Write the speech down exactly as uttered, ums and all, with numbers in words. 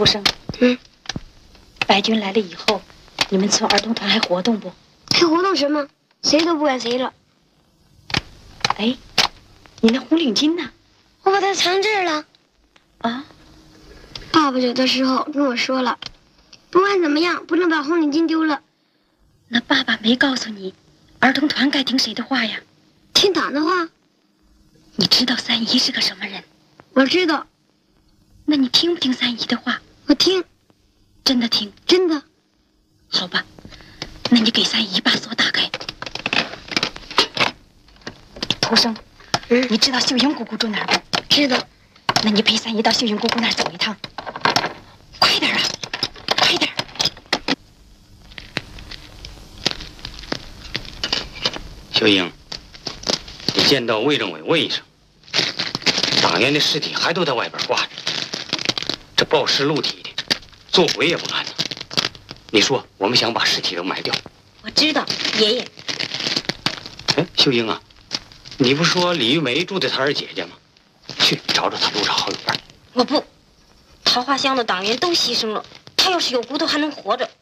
土生， 嗯， 白军来了以后，你们村儿童团还活动不？ 还活动什么？谁都不管谁了。 哎，你那红领巾呢？ 我把它藏这儿了。 啊？ 爸爸走的时候跟我说了，不管怎么样，不能把红领巾丢了。 那爸爸没告诉你，儿童团该听谁的话呀？ 听党的话。 你知道三姨是个什么人？ 我知道。 那你听不听三姨的话？ 我听。 真的听？ 真的。 好吧，那你给三姨把锁打开。土生， 嗯， 你知道秀英姑姑住哪儿不？ 知道。 那你陪三姨到秀英姑姑那儿走一趟，快点啊，快点！ 秀英，你见到魏政委问一声，党员的尸体还都在外边挂着，这暴尸露体的，做鬼也不敢呢。你说我们想把尸体都埋掉？ 我知道，爷爷。 哎，秀英啊，你不说李玉梅住在她二姐姐吗？去找找她路上好友伴。 我不，桃花乡的党员都牺牲了，他要是有骨头还能活着。